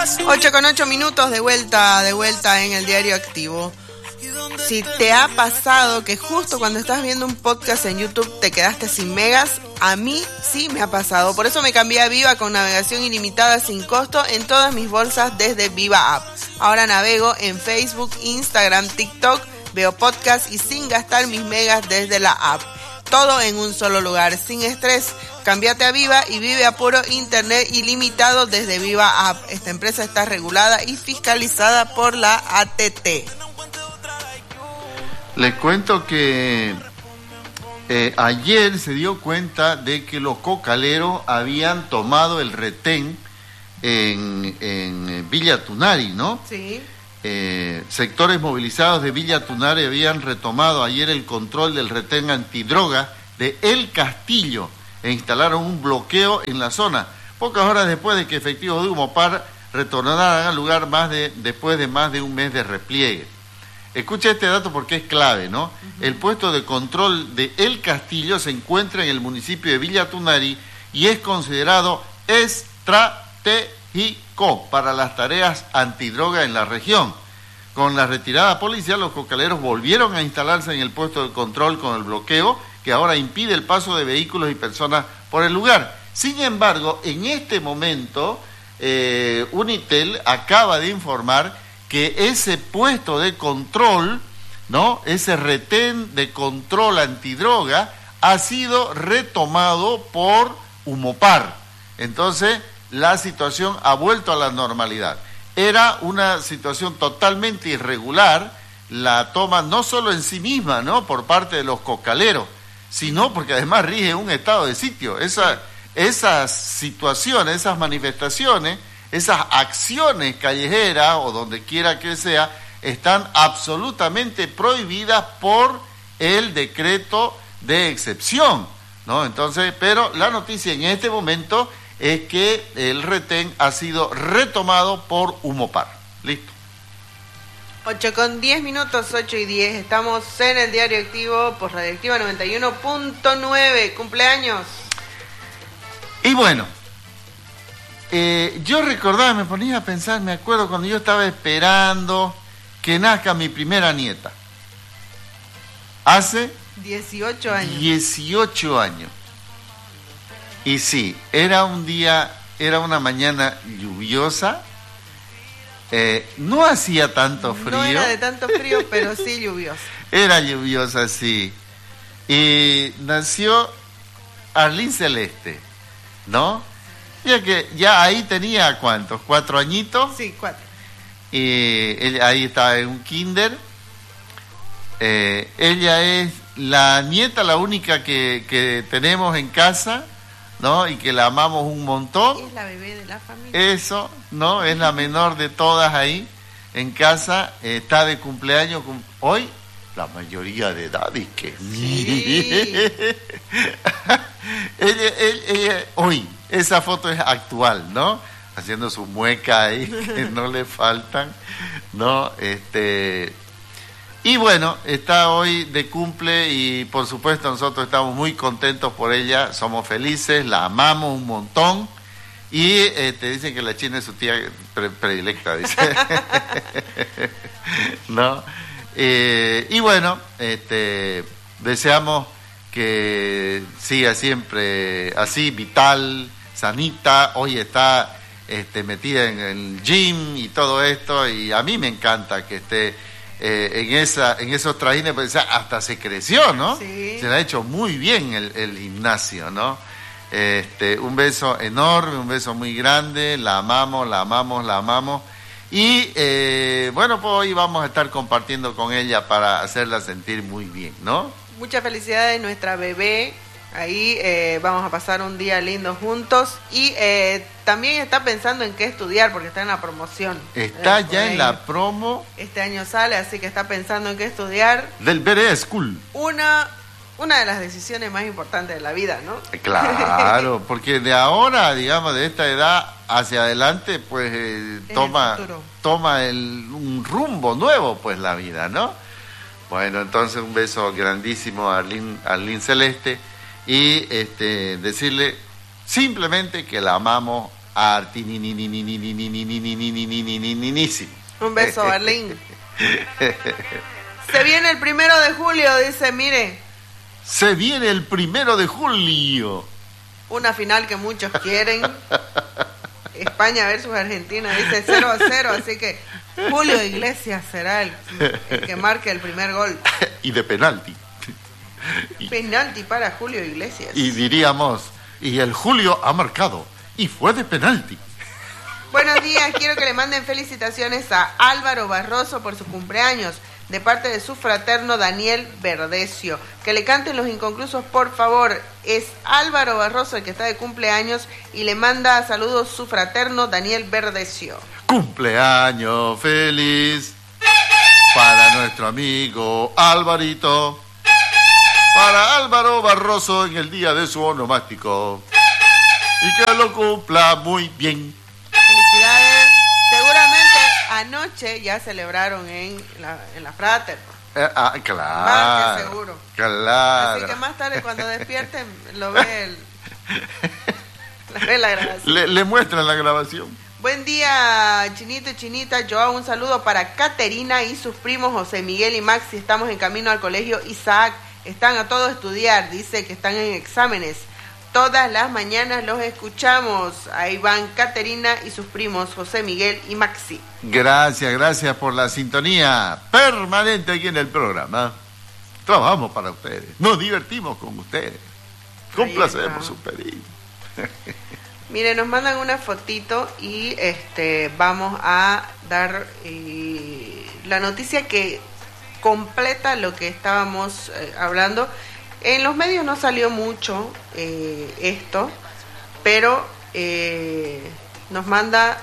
8:08, de vuelta en el Diario Activo. Si te ha pasado que justo cuando estás viendo un podcast en YouTube te quedaste sin megas, a mí sí me ha pasado. Por eso me cambié a Viva con navegación ilimitada sin costo en todas mis bolsas desde Viva App. Ahora navego en Facebook, Instagram, TikTok, veo podcast y sin gastar mis megas desde la app. Todo en un solo lugar, sin estrés. Cámbiate a Viva y vive a puro internet ilimitado desde Viva App. Esta empresa está regulada y fiscalizada por la ATT. Les cuento que ayer se dio cuenta de que los cocaleros habían tomado el retén en Villa Tunari, ¿no? Sí. Sectores movilizados de Villa Tunari habían retomado ayer el control del retén antidroga de El Castillo e instalaron un bloqueo en la zona, pocas horas después de que efectivos de Humopar retornaran al lugar después de más de un mes de repliegue. Escucha este dato porque es clave, ¿no? Uh-huh. El puesto de control de El Castillo se encuentra en el municipio de Villa Tunari y es considerado estratégico para las tareas antidroga en la región. Con la retirada policial, los cocaleros volvieron a instalarse en el puesto de control con el bloqueo, que ahora impide el paso de vehículos y personas por el lugar. Sin embargo, en este momento, Unitel acaba de informar que ese puesto de control, ¿no? Ese retén de control antidroga ha sido retomado por Humopar. Entonces, la situación ha vuelto a la normalidad. Era una situación totalmente irregular, la toma no solo en sí misma, ¿no? Por parte de los cocaleros, sino porque además rige un estado de sitio. Esas situaciones, esas manifestaciones, esas acciones callejeras o donde quiera que sea, están absolutamente prohibidas por el decreto de excepción, ¿no? Entonces, pero la noticia en este momento es que el retén ha sido retomado por Humopar. Listo. 8:10, 8:10. Estamos en el Diario Activo por Radioactiva 91.9. Cumpleaños. Y bueno, yo recordaba, me ponía a pensar, me acuerdo cuando yo estaba esperando que nazca mi primera nieta. Hace 18 años. 18 años. Y sí, era una mañana lluviosa. No hacía tanto frío. No era de tanto frío, pero sí lluviosa. Era lluviosa, sí. Y nació Arlín Celeste, ¿no? Ya ahí tenía, ¿cuántos? 4 añitos. Sí, 4. Y ahí estaba en un kinder. Ella es la nieta, la única que tenemos en casa, ¿no? Y que la amamos un montón. Es la bebé de la familia. Eso, ¿no? Es la menor de todas ahí en casa. Está de cumpleaños hoy, la mayoría de edad. Y que sí. ella, hoy, esa foto es actual, ¿no? Haciendo su mueca ahí, que no le faltan, ¿no? Y bueno, está hoy de cumple y por supuesto nosotros estamos muy contentos por ella, somos felices, la amamos un montón y dicen que la China es su tía predilecta, dice. ¿No? Y bueno, deseamos que siga siempre así, vital, sanita. Hoy está metida en el gym y todo esto, y a mí me encanta que esté en esos trajines, pues hasta se creció, ¿no? Sí. Se le ha hecho muy bien el gimnasio, ¿no? Un beso enorme, un beso muy grande, la amamos, la amamos, la amamos. Y bueno, pues hoy vamos a estar compartiendo con ella para hacerla sentir muy bien, ¿no? Muchas felicidades, nuestra bebé. Ahí vamos a pasar un día lindo juntos. Y también está pensando en qué estudiar porque está en la promoción. Está ya en la promo. Este año sale, así que está pensando en qué estudiar. Del BRE School. Una de las decisiones más importantes de la vida, ¿no? Claro, porque de ahora, digamos, de esta edad hacia adelante, pues toma un rumbo nuevo, pues la vida, ¿no? Bueno, entonces un beso grandísimo a Arlín Celeste y decirle simplemente que la amamos artininísimo. Un beso, Arlene. Se viene el 1 de julio, dice, mire. Se viene el 1 de julio. Una final que muchos quieren. España versus Argentina, dice 0-0, así que Julio Iglesias será el que marque el primer gol. Y de penalti. Penalti para Julio Iglesias. Y diríamos, y el Julio ha marcado, y fue de penalti. Buenos días, quiero que le manden felicitaciones a Álvaro Barroso por su cumpleaños, de parte de su fraterno Daniel Verdecio. Que le canten Los Inconclusos, por favor. Es Álvaro Barroso el que está de cumpleaños y le manda saludos su fraterno Daniel Verdecio. Cumpleaños feliz para nuestro amigo Alvarito, para Álvaro Barroso en el día de su onomástico, y que lo cumpla muy bien. Felicidades. Seguramente anoche ya celebraron en la Frater. Claro. Más que seguro. Claro. Así que más tarde cuando despierten lo ve la grabación. Le muestran la grabación. Buen día, Chinito y Chinita. Yo hago un saludo para Caterina y sus primos José Miguel y Maxi. Estamos en camino al colegio Isaac. Están a todos estudiar. Dice que están en exámenes. Todas las mañanas los escuchamos. Ahí van Caterina y sus primos José Miguel y Maxi. Gracias por la sintonía permanente aquí en el programa. Trabajamos para ustedes, nos divertimos con ustedes, complacemos sus pedidos. Mire, nos mandan una fotito y vamos a dar la noticia que completa lo que estábamos hablando. En los medios no salió mucho esto, pero nos manda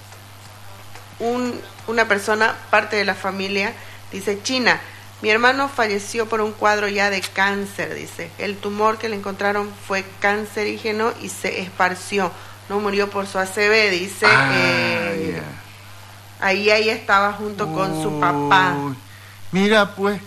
una persona, parte de la familia, dice: China, mi hermano falleció por un cuadro ya de cáncer, dice. El tumor que le encontraron fue cancerígeno y se esparció. No murió por su ACV, dice. Ahí estaba junto con su papá. Mira pues,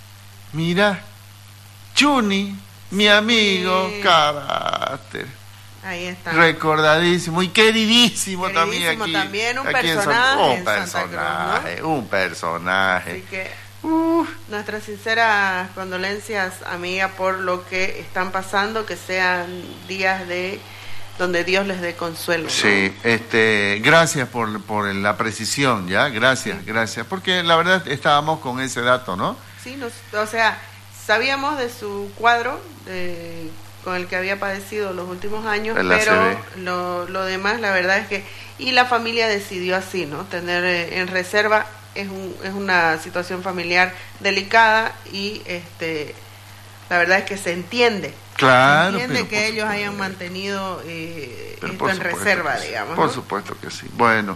Chuni, mi amigo, sí. Carácter. Ahí está. Recordadísimo y queridísimo también aquí. También un aquí personaje en Santa Cruz, ¿no? Un personaje. Así que nuestras sinceras condolencias, amiga, por lo que están pasando, que sean días donde Dios les dé consuelo, ¿no? Sí, gracias por la precisión, ¿ya? Gracias, porque la verdad estábamos con ese dato, ¿no? Sí, sabíamos de su cuadro con el que había padecido los últimos años, pero lo demás, la verdad es que, y la familia decidió así, ¿no? Tener en reserva, es una situación familiar delicada y la verdad es que se entiende. Claro, se entiende que ellos hayan mantenido esto en reserva, digamos. Por supuesto que sí. Bueno.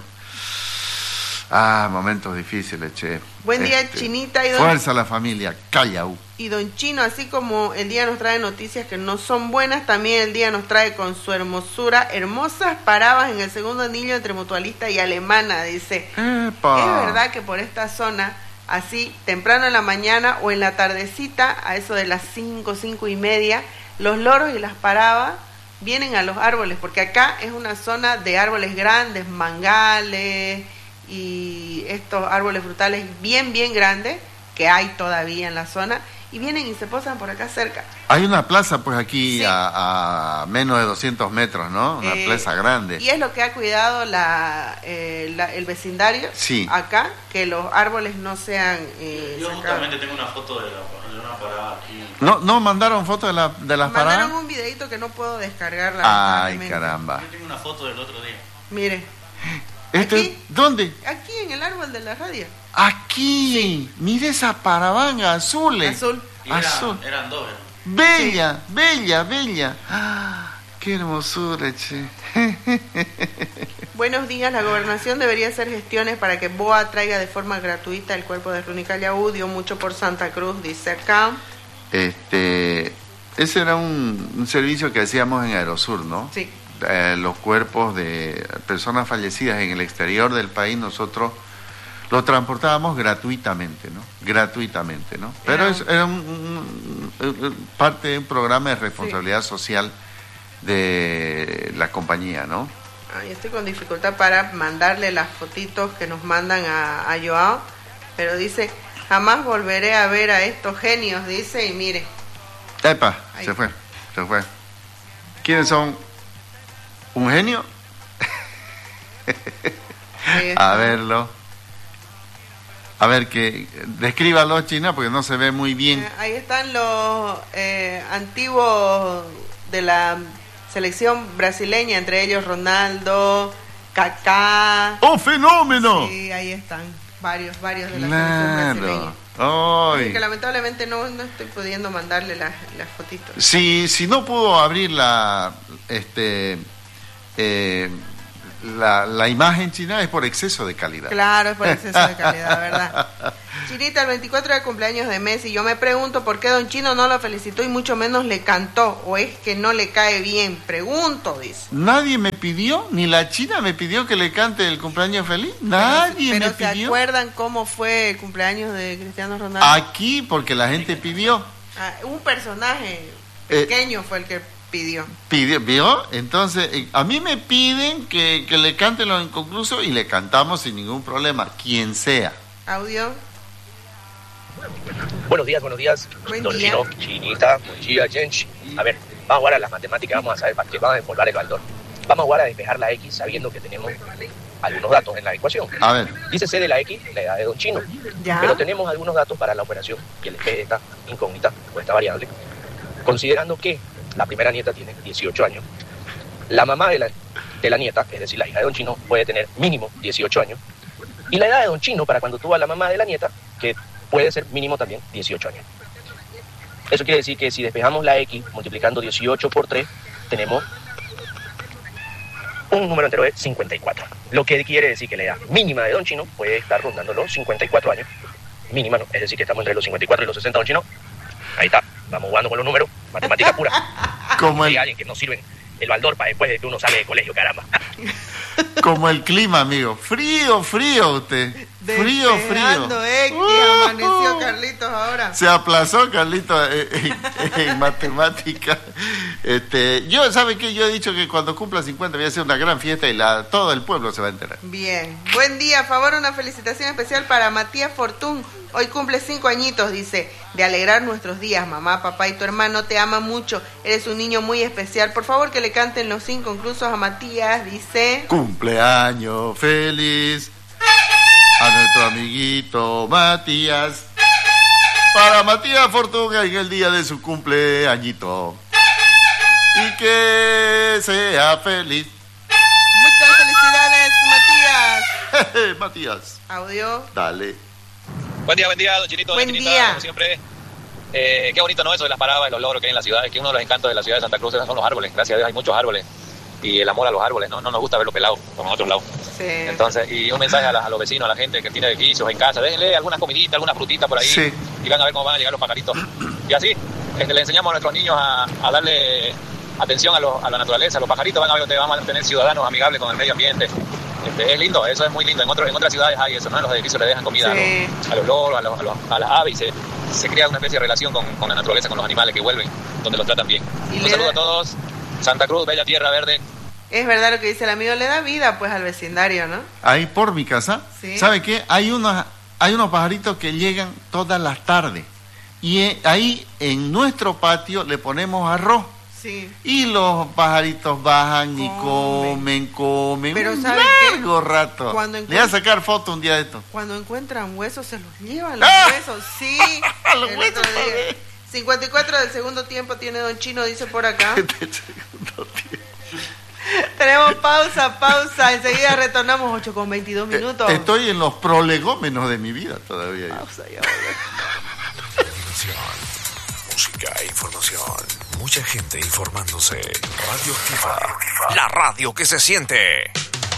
Momentos difíciles, che. Buen día, Chinita y fuerza a la familia, Callao. Y don Chino, así como el día nos trae noticias que no son buenas, también el día nos trae con su hermosura hermosas paradas en el segundo anillo entre Mutualista y Alemana, dice. ¡Epa! Es verdad que por esta zona, así temprano en la mañana o en la tardecita, a eso de las 5:30, los loros y las parabas vienen a los árboles, porque acá es una zona de árboles grandes, mangales y estos árboles frutales bien grandes que hay todavía en la zona, y vienen y se posan por acá cerca. Hay una plaza pues aquí, sí, a menos de 200 metros, ¿no? Una plaza grande. Y es lo que ha cuidado el vecindario, sí, acá, que los árboles no sean yo justamente tengo una foto de una parada aquí. ¿No mandaron foto de las paradas? Mandaron un videito que no puedo descargar. Ay, caramba. Yo tengo una foto del otro día. Mire. ¿Aquí? ¿Dónde? Aquí, en el árbol de la radio. Aquí, sí. Mire esa paravanga azul. Azul. Eran dos. Bella, sí, bella. Qué hermosura, che. Buenos días, la gobernación debería hacer gestiones para que BOA traiga de forma gratuita el cuerpo de Ronnie Callao, dio mucho por Santa Cruz, dice acá. Ese era un servicio que hacíamos en Aerosur, ¿no? Sí. Los cuerpos de personas fallecidas en el exterior del país, nosotros los transportábamos gratuitamente, ¿no? Pero era parte de un programa de responsabilidad, sí, social de la compañía, ¿no? Ay, estoy con dificultad para mandarle las fotitos que nos mandan a Joao, pero dice, jamás volveré a ver a estos genios, dice, y mire. Epa, se fue. ¿Quiénes son? ¿Un genio? A verlo. A ver, que descríbalo, China, porque no se ve muy bien. Ahí están los antiguos de la selección brasileña, entre ellos Ronaldo, Kaká. ¡Oh, fenómeno! Sí, ahí están varios de la selección brasileña. Ay. Que lamentablemente no estoy pudiendo mandarle las fotitos. Si no pudo abrir la imagen, China, es por exceso de calidad. Claro, es por exceso de calidad, ¿verdad? Chinita, el 24 de cumpleaños de Messi. Yo me pregunto por qué Don Chino no lo felicitó y mucho menos le cantó. ¿O es que no le cae bien? Pregunto, dice. Nadie me pidió, ni la China me pidió que le cante el cumpleaños feliz. Nadie me pidió. ¿Pero se acuerdan cómo fue el cumpleaños de Cristiano Ronaldo? Aquí, porque la gente pidió. Un personaje pequeño fue el que pidió. ¿Vio? Entonces, a mí me piden que le canten lo inconcluso y le cantamos sin ningún problema, quien sea. Audio. Buenos días. Don Chino, Chinita, buen día, gente. A ver, vamos a jugar a las matemáticas, vamos a saber para qué, vamos a desmolvar el baldor. Vamos a jugar a despejar la X sabiendo que tenemos algunos datos en la ecuación. A ver. Dícese de la X, la edad de Don Chino. ¿Ya? Pero tenemos algunos datos para la operación que le quede esta incógnita o esta variable, considerando que la primera nieta tiene 18 años. La mamá de la nieta, es decir, la hija de Don Chino, puede tener mínimo 18 años. Y la edad de Don Chino, para cuando tuvo a la mamá de la nieta, que puede ser mínimo también 18 años. Eso quiere decir que si despejamos la X multiplicando 18 por 3, tenemos un número entero de 54. Lo que quiere decir que la edad mínima de Don Chino puede estar rondando los 54 años. Mínima, ¿no? Es decir, que estamos entre los 54 y los 60, Don Chino. Ahí está, vamos jugando con los números, matemática pura. Como hay alguien que no sirven el baldor para después de que uno sale de colegio, caramba. Como el clima, amigo. Frío usted. Frío. Amaneció Carlitos ahora. Se aplazó Carlitos en matemática. ¿Sabe qué? Yo he dicho que cuando cumpla 50 voy a hacer una gran fiesta y todo el pueblo se va a enterar. Bien. Buen día, a favor, una felicitación especial para Matías Fortún. Hoy cumple 5 añitos, dice, de alegrar nuestros días. Mamá, papá y tu hermano te aman mucho. Eres un niño muy especial. Por favor, que le canten los inconclusos a Matías, dice. Cumpleaños feliz a nuestro amiguito Matías. Para Matías Fortuna en el día de su cumpleañito. Y que sea feliz. Muchas felicidades, Matías. Matías. Audio. Dale. Buen día, Don Chinito. Buen Chinita, día. Como siempre. Qué bonito, ¿no? Eso de las paradas y los logros que hay en la ciudad. Es que uno de los encantos de la ciudad de Santa Cruz son los árboles. Gracias a Dios hay muchos árboles. Y el amor a los árboles, ¿no? No nos gusta verlos pelados, como en otros lados. Sí. Entonces, y un mensaje a los vecinos, a la gente que tiene edificios en casa. Déjenle algunas comiditas, algunas frutitas por ahí. Sí. Y van a ver cómo van a llegar los pajaritos. Y así, le enseñamos a nuestros niños a darle atención a la naturaleza. Los pajaritos van a ver que van a tener ciudadanos amigables con el medio ambiente. Es lindo, eso es muy lindo. En otras ciudades hay eso, ¿no? En los edificios le dejan comida sí. a los loros, a las aves, y se crea una especie de relación con la naturaleza, con los animales que vuelven, donde los tratan bien. Un saludo a todos. Santa Cruz, bella tierra verde. Es verdad lo que dice el amigo, le da vida pues al vecindario, ¿no? Ahí por mi casa, sí. ¿Sabe qué? Hay unos pajaritos que llegan todas las tardes. Y ahí en nuestro patio le ponemos arroz. Sí. Y los pajaritos bajan y comen. Pero un ¿sabe largo rato. Le voy a sacar foto un día de esto. Cuando encuentran huesos se los llevan los huesos, sí. Los huesos también. 54 del segundo tiempo tiene Don Chino, dice por acá. Tenemos pausa. Enseguida retornamos 8:22 minutos. Estoy en los prolegómenos de mi vida todavía. Pausa y ahora. Música e información. Mucha gente informándose. Radio Activa. La radio que se siente.